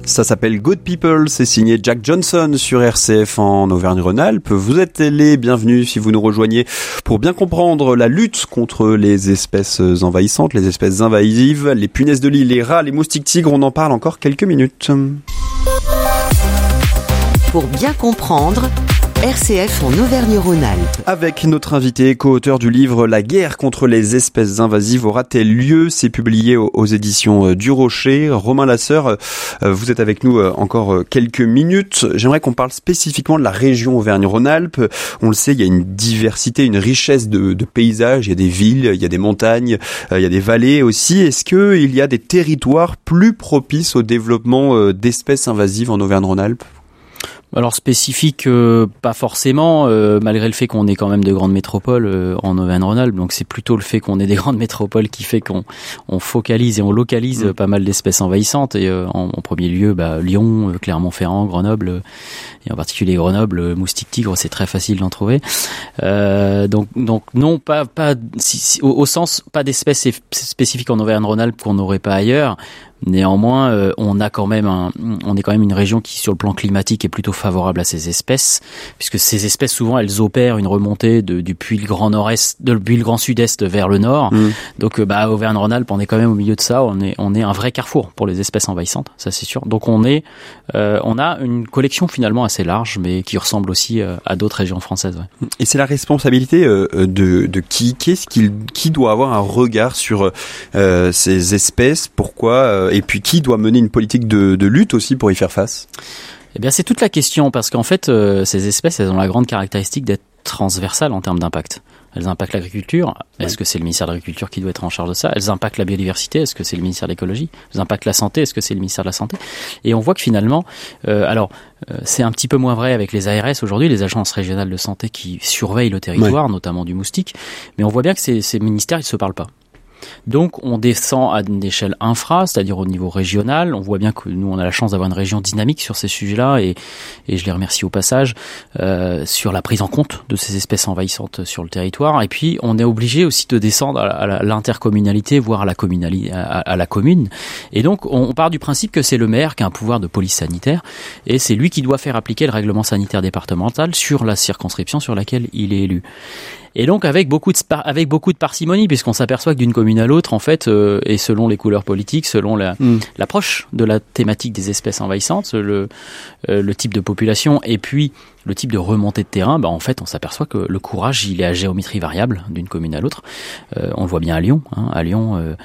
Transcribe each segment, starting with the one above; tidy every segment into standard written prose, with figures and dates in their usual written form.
Ça s'appelle Good People, c'est signé Jack Johnson sur RCF en Auvergne-Rhône-Alpes. Vous êtes les bienvenus si vous nous rejoignez pour bien comprendre la lutte contre les espèces envahissantes, les espèces invasives, les punaises de lit, les rats, les moustiques tigres. On en parle encore quelques minutes. Pour bien comprendre, RCF en Auvergne-Rhône-Alpes. Avec notre invité, co-auteur du livre La guerre contre les espèces invasives aura-t-elle lieu ? C'est publié aux éditions du Rocher. Romain Lasseur, vous êtes avec nous encore quelques minutes. J'aimerais qu'on parle spécifiquement de la région Auvergne-Rhône-Alpes. On le sait, il y a une diversité, une richesse de paysages. Il y a des villes, il y a des montagnes, il y a des vallées aussi. Est-ce qu'il y a des territoires plus propices au développement d'espèces invasives en Auvergne-Rhône-Alpes ? Alors spécifique, pas forcément, malgré le fait qu'on ait quand même de grandes métropoles en Auvergne-Rhône-Alpes. Donc c'est plutôt le fait qu'on ait des grandes métropoles qui fait qu'on focalise et on localise pas mal d'espèces envahissantes. Et en premier lieu, Lyon, Clermont-Ferrand, Grenoble, et en particulier Grenoble, moustique tigre, c'est très facile d'en trouver. Donc non, pas au sens pas d'espèces spécifiques en Auvergne-Rhône-Alpes qu'on n'aurait pas ailleurs. Néanmoins, on est quand même une région qui, sur le plan climatique, est plutôt favorable à ces espèces, puisque ces espèces, souvent, elles opèrent une remontée depuis le Grand Nord-Est, depuis le Grand Sud-Est vers le Nord. Donc, Auvergne-Rhône-Alpes, on est quand même au milieu de ça. On est un vrai carrefour pour les espèces envahissantes, ça c'est sûr. Donc, on a une collection finalement assez large, mais qui ressemble aussi à d'autres régions françaises. Ouais. Et c'est la responsabilité de qui doit avoir un regard sur ces espèces. Pourquoi et puis qui doit mener une politique de lutte aussi pour y faire face ? Eh bien, c'est toute la question, parce qu'en fait, ces espèces, elles ont la grande caractéristique d'être transversales en termes d'impact. Elles impactent l'agriculture. Est-ce que c'est le ministère de l'Agriculture qui doit être en charge de ça ? Elles impactent la biodiversité. Est-ce que c'est le ministère de l'Écologie ? Elles impactent la santé. Est-ce que c'est le ministère de la Santé ? Et on voit que finalement, c'est un petit peu moins vrai avec les ARS aujourd'hui, les agences régionales de santé qui surveillent le territoire, notamment du moustique. Mais on voit bien que ces ministères, ils se parlent pas. Donc on descend à une échelle infra, c'est-à-dire au niveau régional. On voit bien que nous on a la chance d'avoir une région dynamique sur ces sujets-là et je les remercie au passage sur la prise en compte de ces espèces envahissantes sur le territoire. Et puis on est obligé aussi de descendre à l'intercommunalité, voire à la commune. Et donc on part du principe que c'est le maire qui a un pouvoir de police sanitaire et c'est lui qui doit faire appliquer le règlement sanitaire départemental sur la circonscription sur laquelle il est élu. Et donc avec beaucoup de parcimonie, puisqu'on s'aperçoit que d'une commune à l'autre, en fait, et selon les couleurs politiques, selon l'approche de la thématique des espèces envahissantes, le type de population et puis le type de remontée de terrain, en fait, on s'aperçoit que le courage, il est à géométrie variable d'une commune à l'autre. On le voit bien à Lyon. À Lyon,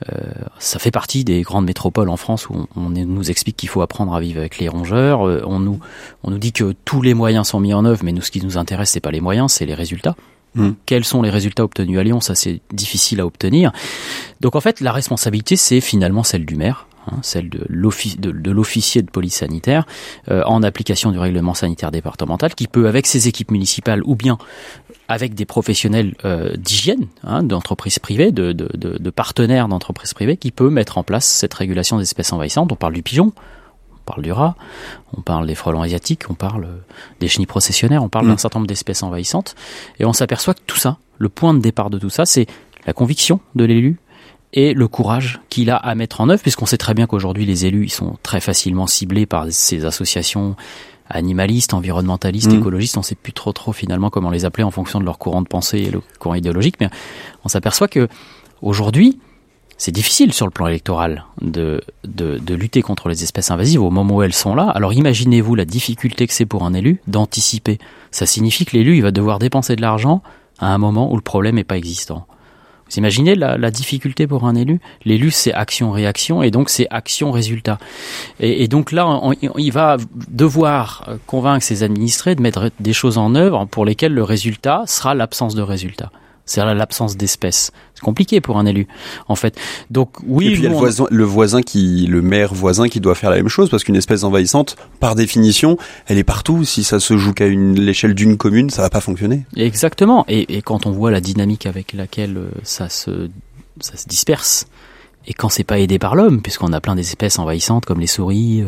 ça fait partie des grandes métropoles en France où on nous explique qu'il faut apprendre à vivre avec les rongeurs. On nous dit que tous les moyens sont mis en œuvre, mais nous, ce qui nous intéresse, c'est pas les moyens, c'est les résultats. Quels sont les résultats obtenus à Lyon ? Ça, c'est difficile à obtenir. Donc, en fait, la responsabilité, c'est finalement celle du maire, celle de l'officier de police sanitaire, en application du règlement sanitaire départemental, qui peut, avec ses équipes municipales ou bien avec des professionnels d'hygiène, d'entreprises privées, de partenaires d'entreprises privées, qui peut mettre en place cette régulation des espèces envahissantes. On parle du pigeon. On parle du rat, on parle des frelons asiatiques, on parle des chenilles processionnaires, on parle d'un certain nombre d'espèces envahissantes. Et on s'aperçoit que tout ça, le point de départ de tout ça, c'est la conviction de l'élu et le courage qu'il a à mettre en œuvre, puisqu'on sait très bien qu'aujourd'hui, les élus, ils sont très facilement ciblés par ces associations animalistes, environnementalistes, écologistes. On ne sait plus trop finalement comment les appeler en fonction de leur courant de pensée et le courant idéologique. Mais on s'aperçoit que aujourd'hui, c'est difficile sur le plan électoral de lutter contre les espèces invasives au moment où elles sont là. Alors imaginez-vous la difficulté que c'est pour un élu d'anticiper. Ça signifie que l'élu il va devoir dépenser de l'argent à un moment où le problème n'est pas existant. Vous imaginez la difficulté pour un élu ? L'élu, c'est action-réaction et donc c'est action-résultat. Et donc là, il va devoir convaincre ses administrés de mettre des choses en œuvre pour lesquelles le résultat sera l'absence de résultat. C'est-à-dire l'absence d'espèces. C'est compliqué pour un élu, en fait. Donc oui. Et puis il y a le maire voisin qui doit faire la même chose, parce qu'une espèce envahissante, par définition, elle est partout. Si ça se joue qu'à l'échelle d'une commune, ça va pas fonctionner. Exactement. Et quand on voit la dynamique avec laquelle ça se disperse, et quand c'est pas aidé par l'homme, puisqu'on a plein d'espèces envahissantes comme les souris.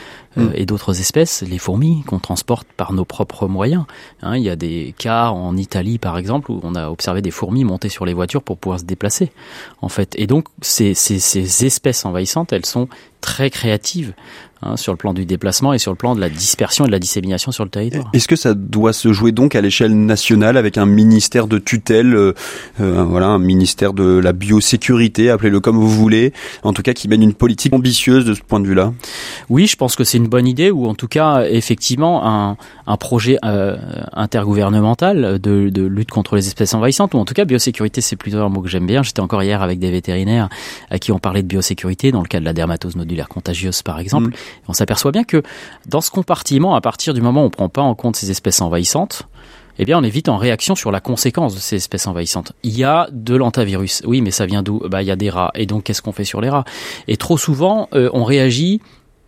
Et d'autres espèces, les fourmis qu'on transporte par nos propres moyens. Il y a des cas en Italie, par exemple, où on a observé des fourmis monter sur les voitures pour pouvoir se déplacer, en fait. Et donc, ces espèces envahissantes, elles sont très créative sur le plan du déplacement et sur le plan de la dispersion et de la dissémination sur le territoire. Est-ce que ça doit se jouer donc à l'échelle nationale avec un ministère de tutelle, un ministère de la biosécurité, appelez-le comme vous voulez, en tout cas qui mène une politique ambitieuse de ce point de vue-là? Oui, je pense que c'est une bonne idée, ou en tout cas effectivement un projet intergouvernemental de lutte contre les espèces envahissantes, ou en tout cas biosécurité, c'est plutôt un mot que j'aime bien. J'étais encore hier avec des vétérinaires à qui on parlait de biosécurité dans le cas de la dermatose nodulaire contagieuse par exemple. On s'aperçoit bien que dans ce compartiment, à partir du moment où on ne prend pas en compte ces espèces envahissantes, eh bien on est vite en réaction sur la conséquence de ces espèces envahissantes. Il y a de l'antavirus. Oui, mais ça vient d'où ? Il y a des rats. Et donc qu'est-ce qu'on fait sur les rats ? Et trop souvent, on réagit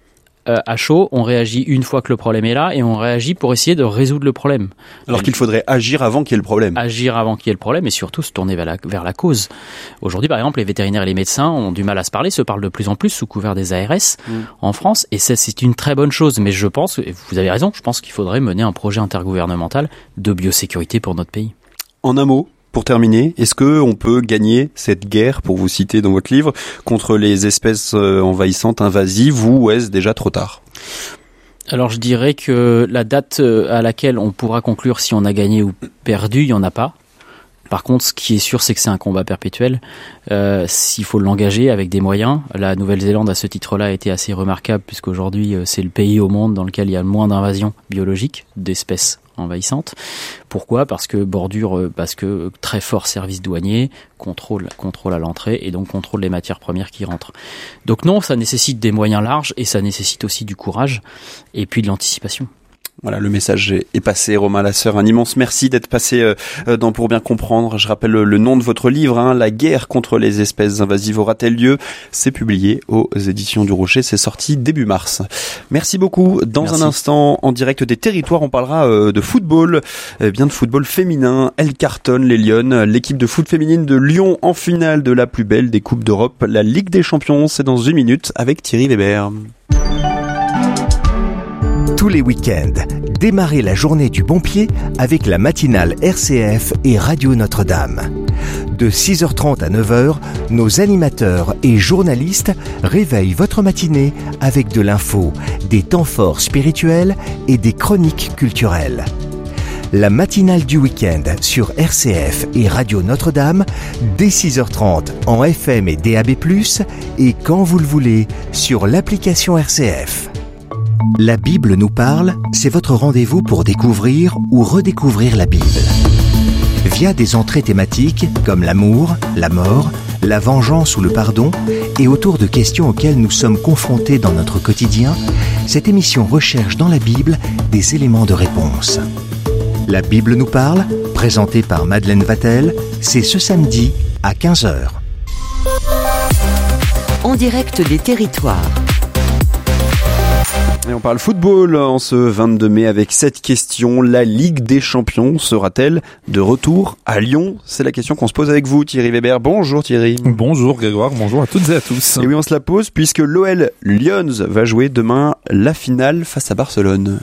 à chaud, on réagit une fois que le problème est là et on réagit pour essayer de résoudre le problème. Alors qu'il faudrait agir avant qu'il y ait le problème. Agir avant qu'il y ait le problème et surtout se tourner vers la cause. Aujourd'hui, par exemple, les vétérinaires et les médecins ont du mal à se parler, se parlent de plus en plus sous couvert des ARS en France, et c'est une très bonne chose. Mais je pense, et vous avez raison, je pense qu'il faudrait mener un projet intergouvernemental de biosécurité pour notre pays. En un mot, pour terminer, est-ce que on peut gagner cette guerre, pour vous citer dans votre livre, contre les espèces envahissantes, invasives, ou est-ce déjà trop tard ? Alors je dirais que la date à laquelle on pourra conclure si on a gagné ou perdu, il n'y en a pas. Par contre, ce qui est sûr, c'est que c'est un combat perpétuel. S'il faut l'engager avec des moyens. La Nouvelle-Zélande, à ce titre-là, a été assez remarquable, puisqu'aujourd'hui, c'est le pays au monde dans lequel il y a le moins d'invasions biologiques d'espèces envahissantes. Pourquoi ? Parce que très fort service douanier, contrôle à l'entrée et donc contrôle des matières premières qui rentrent. Donc non, ça nécessite des moyens larges et ça nécessite aussi du courage et puis de l'anticipation. Voilà, le message est passé. Romain Lasseur, un immense merci d'être passé dans Pour bien comprendre. Je rappelle le nom de votre livre, La guerre contre les espèces invasives aura-t-elle lieu ? C'est publié aux éditions du Rocher, c'est sorti début mars. Merci beaucoup. Merci. Un instant, en direct des territoires, on parlera de football, de football féminin. Elle cartonne, les Lyonnes. L'équipe de foot féminine de Lyon en finale de la plus belle des Coupes d'Europe, la Ligue des Champions. C'est dans 1 minute avec Thierry Weber. Tous les week-ends, démarrez la journée du bon pied avec la matinale RCF et Radio Notre-Dame. De 6h30 à 9h, nos animateurs et journalistes réveillent votre matinée avec de l'info, des temps forts spirituels et des chroniques culturelles. La matinale du week-end sur RCF et Radio Notre-Dame, dès 6h30 en FM et DAB+, et quand vous le voulez, sur l'application RCF. La Bible nous parle, c'est votre rendez-vous pour découvrir ou redécouvrir la Bible. Via des entrées thématiques comme l'amour, la mort, la vengeance ou le pardon, et autour de questions auxquelles nous sommes confrontés dans notre quotidien, cette émission recherche dans la Bible des éléments de réponse. La Bible nous parle, présentée par Madeleine Vatel, c'est ce samedi à 15h. En direct des territoires. Et on parle football en ce 22 mai avec cette question. La Ligue des Champions sera-t-elle de retour à Lyon ? C'est la question qu'on se pose avec vous, Thierry Weber. Bonjour Thierry. Bonjour Grégoire, bonjour à toutes et à tous. Et oui, on se la pose puisque l'OL Lions va jouer demain la finale face à Barcelone.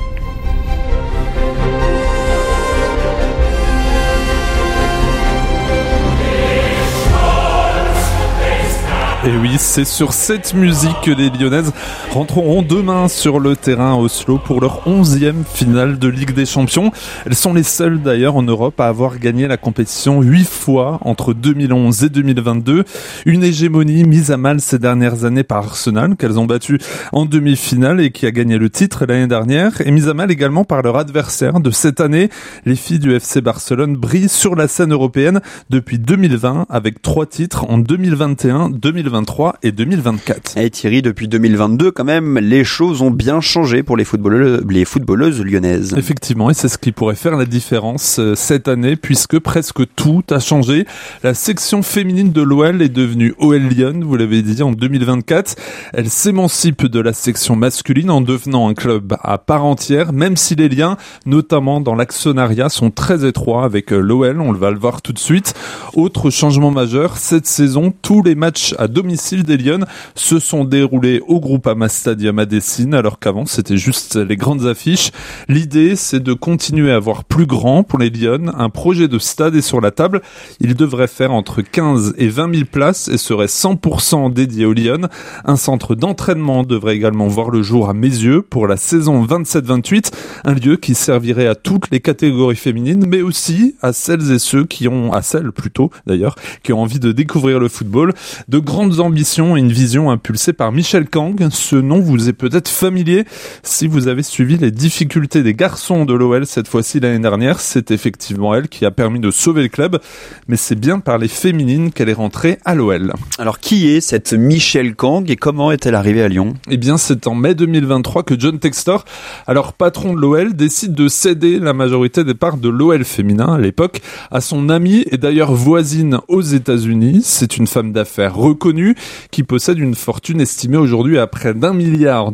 Et oui, c'est sur cette musique que les Lyonnaises rentreront demain sur le terrain à Oslo pour leur 11e finale de Ligue des Champions. Elles sont les seules d'ailleurs en Europe à avoir gagné la compétition 8 fois entre 2011 et 2022. Une hégémonie mise à mal ces dernières années par Arsenal, qu'elles ont battu en demi-finale et qui a gagné le titre l'année dernière, et mise à mal également par leur adversaire de cette année. Les filles du FC Barcelone brillent sur la scène européenne depuis 2020 avec 3 titres en 2021, 2023 et 2024. Et Thierry, depuis 2022 quand même, les choses ont bien changé pour les footballeuses lyonnaises. Effectivement, et c'est ce qui pourrait faire la différence cette année, puisque presque tout a changé. La section féminine de l'OL est devenue OL Lyon, vous l'avez dit, en 2024. Elle s'émancipe de la section masculine en devenant un club à part entière, même si les liens, notamment dans l'actionnariat, sont très étroits avec l'OL, on va le voir tout de suite. Autre changement majeur, cette saison, tous les matchs à domicile domicile des Lions se sont déroulés au Groupama Stadium à Dessine, alors qu'avant c'était juste les grandes affiches. L'idée, c'est de continuer à voir plus grand pour les Lions. Un projet de stade est sur la table. Il devrait faire entre 15 et 20 000 places et serait 100% dédié aux Lions. Un centre d'entraînement devrait également voir le jour à Meyzieux pour la saison 27-28, un lieu qui servirait à toutes les catégories féminines, mais aussi à celles et ceux qui ont envie de découvrir le football. De grandes ambitions et une vision impulsée par Michel Kang. Ce nom vous est peut-être familier si vous avez suivi les difficultés des garçons de l'OL cette fois-ci l'année dernière. C'est effectivement elle qui a permis de sauver le club, mais c'est bien par les féminines qu'elle est rentrée à l'OL. Alors qui est cette Michel Kang et comment est-elle arrivée à Lyon ? Eh bien, c'est en mai 2023 que John Textor, alors patron de l'OL, décide de céder la majorité des parts de l'OL féminin à l'époque à son amie et d'ailleurs voisine aux États-Unis. C'est une femme d'affaires reconnue qui possède une fortune estimée aujourd'hui à près d'$1 milliard.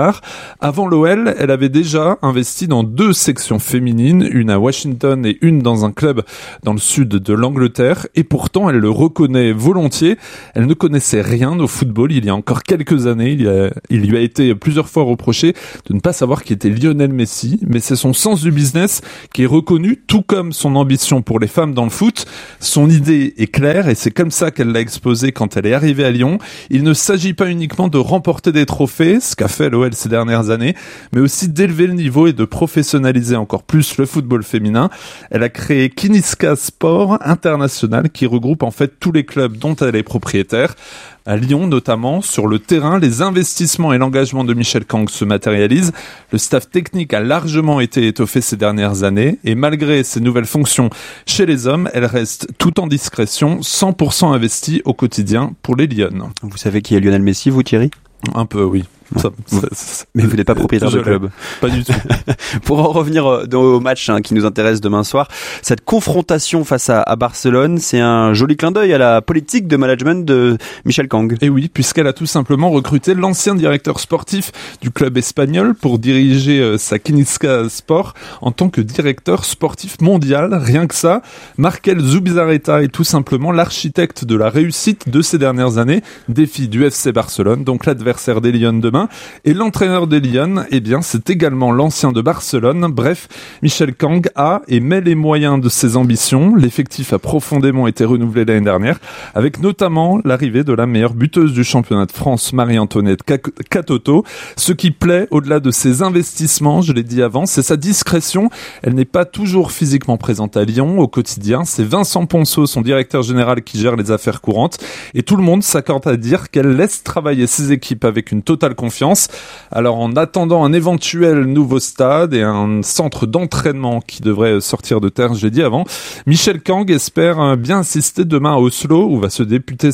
Avant l'OL, elle avait déjà investi dans 2 sections féminines, une à Washington et une dans un club dans le sud de l'Angleterre, et pourtant elle le reconnaît volontiers. Elle ne connaissait rien au football il y a encore quelques années. Il lui a été plusieurs fois reproché de ne pas savoir qui était Lionel Messi, mais c'est son sens du business qui est reconnu, tout comme son ambition pour les femmes dans le foot. Son idée est claire et c'est comme ça qu'elle l'a exposée quand elle est arrivée à Lyon. Il ne s'agit pas uniquement de remporter des trophées, ce qu'a fait l'OL ces dernières années, mais aussi d'élever le niveau et de professionnaliser encore plus le football féminin. Elle a créé Kiniska Sport International qui regroupe en fait tous les clubs dont elle est propriétaire. À Lyon notamment, sur le terrain, les investissements et l'engagement de Michel Kang se matérialisent. Le staff technique a largement été étoffé ces dernières années et malgré ses nouvelles fonctions chez les hommes, elle reste tout en discrétion, 100% investie au quotidien pour les Lions. Vous savez qui est Lionel Messi, vous Thierry ? Un peu, oui. Ouais. Mais vous n'êtes pas propriétaire de club. Pas du tout. Pour en revenir au match qui nous intéresse demain soir, cette confrontation face à Barcelone, c'est un joli clin d'œil à la politique de management de Michel Kang. Et oui, puisqu'elle a tout simplement recruté l'ancien directeur sportif du club espagnol pour diriger sa Kiniska Sport en tant que directeur sportif mondial. Rien que ça, Markel Zubizarreta est tout simplement l'architecte de la réussite de ces dernières années, défi du FC Barcelone, donc l'adversaire des Lions demain. Et l'entraîneur des Lions, eh bien, c'est également l'ancien de Barcelone. Bref, Michel Kang a et met les moyens de ses ambitions. L'effectif a profondément été renouvelé l'année dernière, avec notamment l'arrivée de la meilleure buteuse du championnat de France, Marie-Antoinette Katoto. Ce qui plaît, au-delà de ses investissements, je l'ai dit avant, c'est sa discrétion. Elle n'est pas toujours physiquement présente à Lyon au quotidien. C'est Vincent Ponceau, son directeur général, qui gère les affaires courantes. Et tout le monde s'accorde à dire qu'elle laisse travailler ses équipes avec une totale confiance. Alors en attendant un éventuel nouveau stade et un centre d'entraînement qui devrait sortir de terre, je l'ai dit avant, Michel Kang espère bien assister demain à Oslo où va se disputer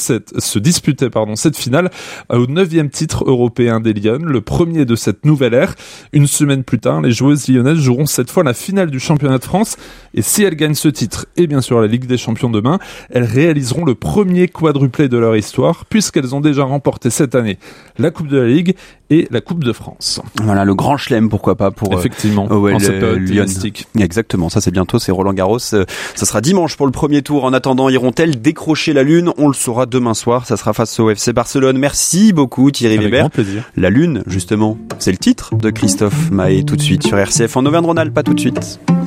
cette finale au 9e titre européen des Lions, le premier de cette nouvelle ère. Une semaine plus tard, les joueuses lyonnaises joueront cette fois la finale du championnat de France et si elles gagnent ce titre et bien sûr la Ligue des Champions demain, elles réaliseront le premier quadruplé de leur histoire puisqu'elles ont déjà remporté cette année la Coupe de la Ligue et la Coupe de France. Voilà, le grand chelem, pourquoi pas, pour effectivement, en cette période dynastique. Exactement, ça c'est bientôt, c'est Roland Garros. Ça sera dimanche pour le premier tour. En attendant, iront-elles décrocher la Lune ? On le saura demain soir, ça sera face au FC Barcelone. Merci beaucoup Thierry Avec Weber. Grand plaisir. La Lune, justement, c'est le titre de Christophe Mahé tout de suite sur RCF en Auvergne-Rhône-Alpes, pas tout de suite.